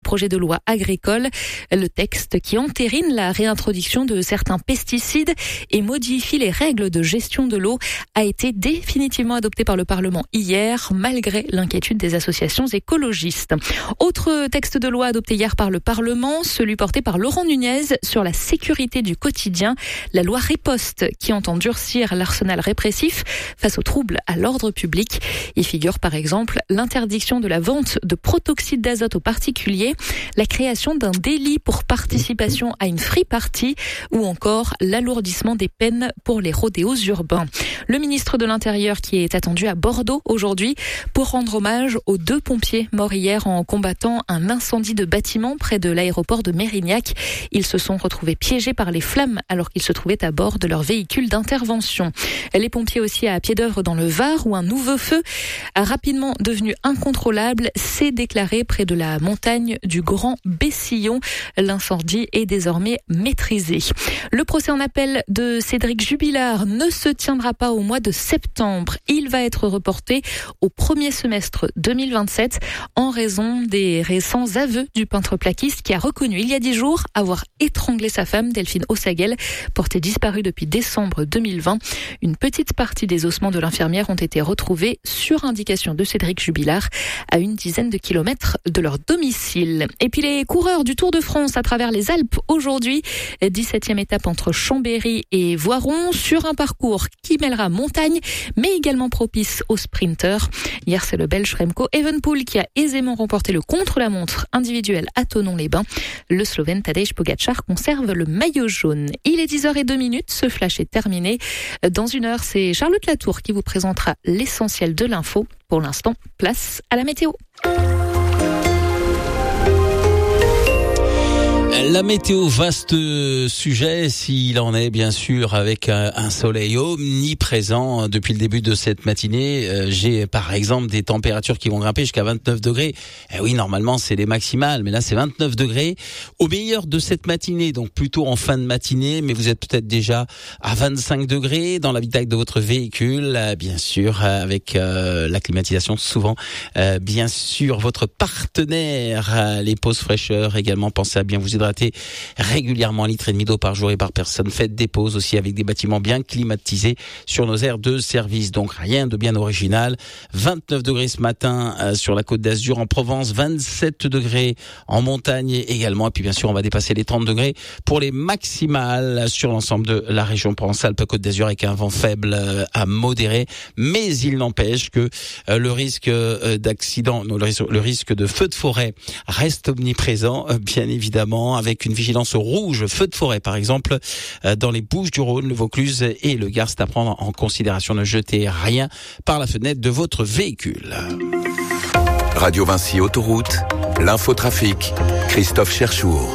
projet de loi agricole. Le texte qui entérine la réintroduction de certains pesticides et modifie les règles de gestion de l'eau a été définitivement adopté par le Parlement hier, malgré l'inquiétude des associations écologistes. Autre texte de loi adopté hier par le Parlement, celui porté par Laurent Nunez sur la sécurité du quotidien, la loi Riposte qui entend durcir l'arsenal répressif face aux troubles à l'ordre public. Y figure par exemple l'interdiction de la vente de protoxyde d'azote aux particuliers, la création d'un délit pour participation à une free party ou encore l'alourdissement des peines pour les rodéos urbains. Le ministre de l'Intérieur qui est attendu à Bordeaux aujourd'hui pour rendre hommage aux 2 pompiers morts hier en combattant un incendie de bâtiment près de l'aéroport de Mérignac. Ils se sont retrouvés piégés par les flammes alors qu'ils se trouvaient à bord de leur véhicule d'intervention. Les pompiers aussi à pied d'œuvre dans le Var où un nouveau feu rapidement devenu incontrôlable s'est déclaré près de la montagne du Grand Bessillon. L'incendie est désormais maîtrisé. Le procès en appel de Cédric Jubilard ne se tiendra pas au mois de septembre. Il va être reporté au premier semestre 2027 en raison des récents aveux du peintre plaquiste qui a reconnu il y a 10 jours avoir étranglé sa femme Delphine Ossagel, portée disparue depuis décembre 2020. Une petite partie des ossements de l'infirmière ont été retrouvés sur indication de Cédric Jubilard à une dizaine de kilomètres de leur domicile. Et puis les coureurs du Tour de France à travers les Alpes aujourd'hui, 17e étape entre Chambéry et Voiron sur un parcours qui mêlera montagne mais également propice aux sprinteurs. Hier, c'est le Belge Remco Evenepoel qui a aisément remporté le contre-la-montre individuel à Thonon-les-Bains. Le Slovène Tadej Pogačar conserve le maillot jaune. Il est 10h02, ce flash est terminé. Dans une heure, c'est Charlotte Latour qui vous présentera l'essentiel de l'info. Pour l'instant, place à la météo. La météo, vaste sujet, s'il en est bien sûr, avec un soleil omniprésent depuis le début de cette matinée. J'ai par exemple des températures qui vont grimper jusqu'à 29 degrés. Oui, normalement c'est les maximales, mais là c'est 29 degrés. Au meilleur de cette matinée, donc plutôt en fin de matinée, mais vous êtes peut-être déjà à 25 degrés dans l'habitacle de votre véhicule, bien sûr, avec la climatisation souvent. Bien sûr, votre partenaire, les pauses fraîcheur également, pensez à bien vous hydrater régulièrement, 1,5 litre d'eau par jour et par personne. Faites des pauses aussi avec des bâtiments bien climatisés sur nos aires de service. Donc rien de bien original. 29 degrés ce matin sur la Côte d'Azur, en Provence, 27 degrés en montagne également. Et puis bien sûr, on va dépasser les 30 degrés pour les maximales sur l'ensemble de la région Provence-Alpes-Côte d'Azur avec un vent faible à modéré. Mais il n'empêche que le risque d'accident, le risque de feu de forêt reste omniprésent, bien évidemment, avec une vigilance rouge, feu de forêt par exemple, dans les Bouches-du-Rhône, le Vaucluse et le Gard. C'est à prendre en considération. Ne jetez rien par la fenêtre de votre véhicule. Radio Vinci Autoroute, l'infotrafic, Christophe Cherchour.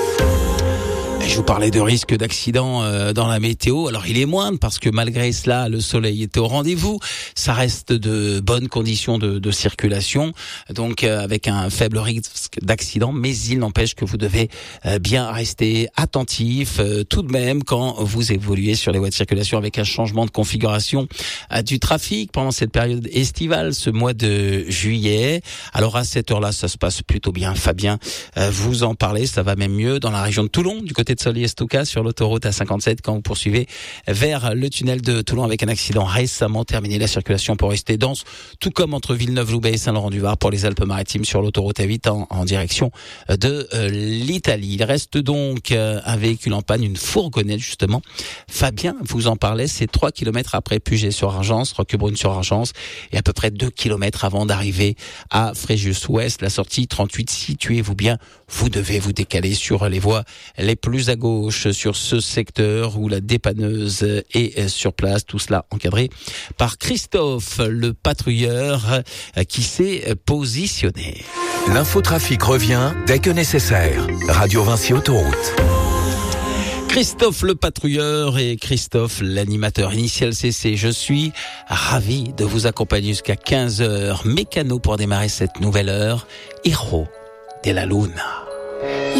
Je vous parlais de risque d'accident dans la météo. Alors il est moindre parce que malgré cela, le soleil était au rendez-vous. Ça reste de bonnes conditions de circulation, donc avec un faible risque d'accident. Mais il n'empêche que vous devez bien rester attentif tout de même quand vous évoluez sur les voies de circulation avec un changement de configuration du trafic pendant cette période estivale, ce mois de juillet. Alors à cette heure-là, ça se passe plutôt bien. Fabien vous en parlez, ça va même mieux dans la région de Toulon, du côté de Solliès-Touca sur l'autoroute A57 quand vous poursuivez vers le tunnel de Toulon avec un accident récemment terminé. La circulation peut rester dense, tout comme entre Villeneuve-Loubet et Saint-Laurent-du-Var pour les Alpes-Maritimes sur l'autoroute A8 en direction de l'Italie. Il reste donc un véhicule en panne, une fourgonnette justement. Fabien vous en parlait, c'est 3 km après Puget-sur-Argence, Roquebrune-sur-Argence et à peu près 2 km avant d'arriver à Fréjus-Ouest. La sortie 38, situez-vous bien, vous devez vous décaler sur les voies les plus à gauche sur ce secteur où la dépanneuse est sur place. Tout cela encadré par Christophe, le patrouilleur qui s'est positionné. L'infotrafic revient dès que nécessaire. Radio Vinci Autoroute. Christophe le patrouilleur et Christophe l'animateur Initial CC. Je suis ravi de vous accompagner jusqu'à 15h. Mécano pour démarrer cette nouvelle heure. Héros de la Luna.